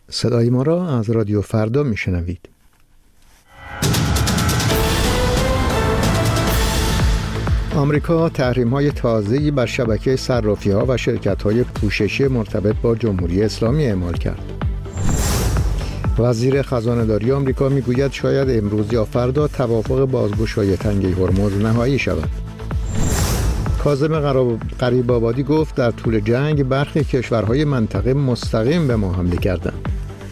صدای ما را از رادیو فردا میشنوید. آمریکا تحریم‌های تازه‌ای بر شبکه صرافی‌ها و شرکت‌های پوششی مرتبط با جمهوری اسلامی اعمال کرد. وزیر خزانه‌داری آمریکا میگوید شاید امروز یا فردا توافق بازگشایی تنگه هرمز نهایی شود. کاظم غریب‌آبادی گفت در طول جنگ برخی کشورهای منطقه مستقیم به ما حمله کردند.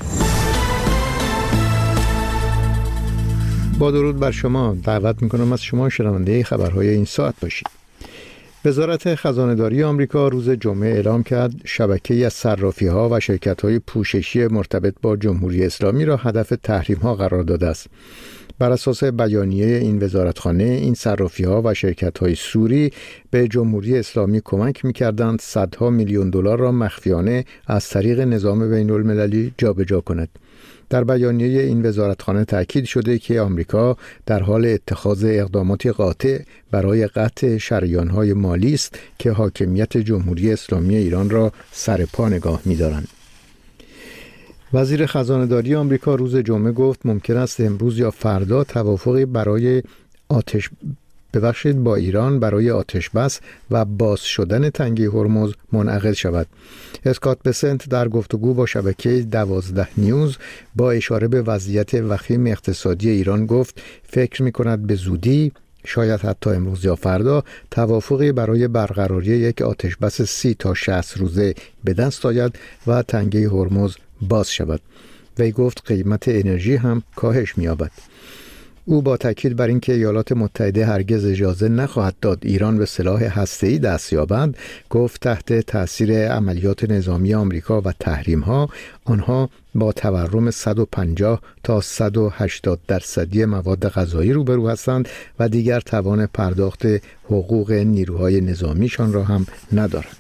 با درود بر شما، دعوت میکنم از شما شنونده خبرهای این ساعت باشید. وزارت خزانه‌داری آمریکا روز جمعه اعلام کرد شبکه‌ای از صرافی‌ها و شرکت‌های پوششی مرتبط با جمهوری اسلامی را هدف تحریم‌ها قرار داده است. بر اساس بیانیه این وزارتخانه، این صرافی‌ها و شرکت‌های سوری به جمهوری اسلامی کمک می‌کردند صدها میلیون دلار را مخفیانه از طریق نظام بین‌المللی جابجا کند. در بیانیه این وزارتخانه تأکید شده که آمریکا در حال اتخاذ اقدامات قاطع برای قطع شریان‌های مالی است که حاکمیت جمهوری اسلامی ایران را سر پا نگاه می‌دارند. وزیر خزانه‌داری آمریکا روز جمعه گفت ممکن است امروز یا فردا توافقی برای با ایران برای آتش‌بس و باز شدن تنگه هرمز منعقد شود. اسکات بسنت در گفتگو با شبکه 12 نیوز با اشاره به وضعیت وخیم اقتصادی ایران گفت فکر می‌کند به زودی، شاید حتی امروز یا فردا، توافقی برای برقراری یک آتش‌بس 30 تا 60 روزه به دست آید و تنگه هرمز باز شود. وی گفت قیمت انرژی هم کاهش می‌یابد. او با تاکید بر اینکه ایالات متحده هرگز اجازه نخواهد داد ایران به سلاح هسته‌ای دست یابد، گفت تحت تأثیر عملیات نظامی آمریکا و تحریم‌ها، آنها با تورم 150 تا 180% مواد غذایی روبرو هستند و دیگر توان پرداخت حقوق نیروهای نظامیشان را هم ندارند.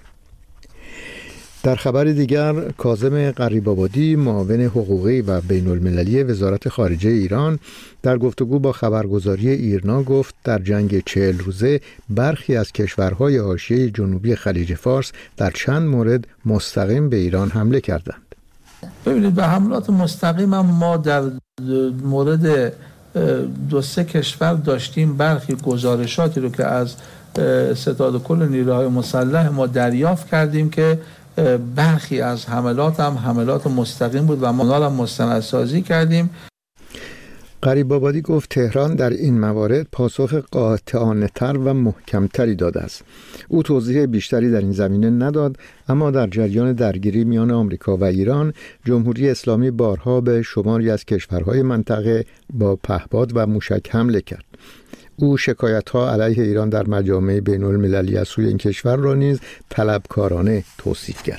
در خبر دیگر، کاظم غریب‌آبادی معاون حقوقی و بین‌المللی وزارت خارجه ایران در گفتگو با خبرگزاری ایرنا گفت در جنگ 40 روزه برخی از کشورهای حاشیه جنوبی خلیج فارس در چند مورد مستقیم به ایران حمله کردند. ببینید، به حملات مستقیم هم ما در مورد 2-3 کشور داشتیم. برخی گزارشاتی رو که از ستاد کل نیروهای مسلح ما دریافت کردیم که برخی از حملات هم حملات مستقیم بود و ما هم مستندسازی کردیم. غریب‌آبادی گفت تهران در این موارد پاسخ قاطعانه‌تر و محکم‌تری داده است. او توضیح بیشتری در این زمینه نداد، اما در جریان درگیری میان آمریکا و ایران، جمهوری اسلامی بارها به شماری از کشورهای منطقه با پهپاد و موشک حمله کرد. او شکایت‌ها علیه ایران در مجامع بین‌المللی از سوی این کشور را نیز طلبکارانه توصیف کرد.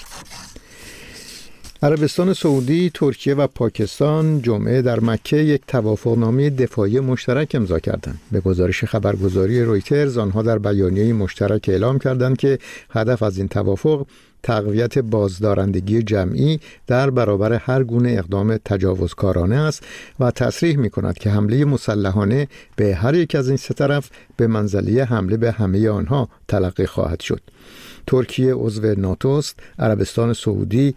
عربستان سعودی، ترکیه و پاکستان جمعه در مکه یک توافقنامه دفاعی مشترک امضا کردند. به گزارش خبرگزاری رویترز، آنها در بیانیه مشترک اعلام کردند که هدف از این توافق تقویت بازدارندگی جمعی در برابر هر گونه اقدام تجاوزکارانه است و تصریح می‌کند که حمله مسلحانه به هر یک از این سه طرف به منزله حمله به همه آنها تلقی خواهد شد. ترکیه عضو ناتو است. عربستان سعودی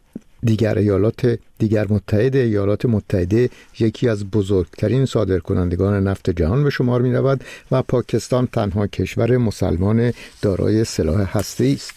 دیگر متحد ایالات متحده یکی از بزرگترین صادرکنندگان نفت جهان به شمار می رود و پاکستان تنها کشور مسلمان دارای سلاح هسته‌ای است.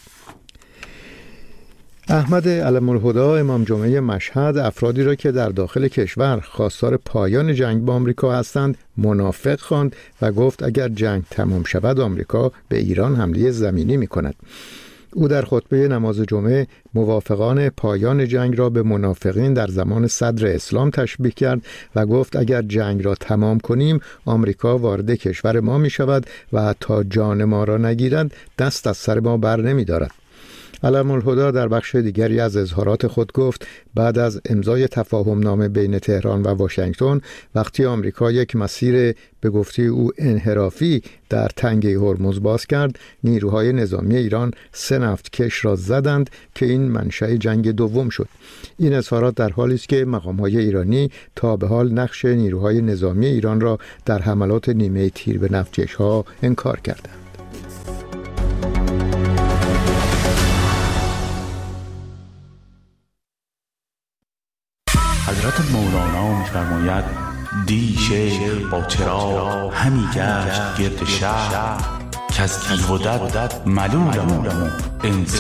احمد علم‌الهدی، امام جمعه مشهد، افرادی را که در داخل کشور خواستار پایان جنگ با آمریکا هستند منافق خواند و گفت اگر جنگ تمام شود آمریکا به ایران حمله زمینی می کند. او در خطبه نماز جمعه موافقان پایان جنگ را به منافقین در زمان صدر اسلام تشبیه کرد و گفت اگر جنگ را تمام کنیم آمریکا وارد کشور ما می شود و تا جان ما را نگیرد دست از سر ما بر نمی دارد. علم‌الهدی در بخش دیگری از اظهارات خود گفت بعد از امضای تفاهم نامه بین تهران و واشنگتن، وقتی آمریکا یک مسیر به گفته او انحرافی در تنگه هرمز باز کرد، نیروهای نظامی ایران 3 نفتکش را زدند که این منشأ جنگ دوم شد. این اظهارات در حالی است که مقام‌های ایرانی تا به حال نقش نیروهای نظامی ایران را در حملات نیمه تیر به نفتکش‌ها انکار کردند. حضرت مولانا می‌فرماید دی شیخ با چراغ همی گشت گرد شهر که از دیو و دد ملولم انسان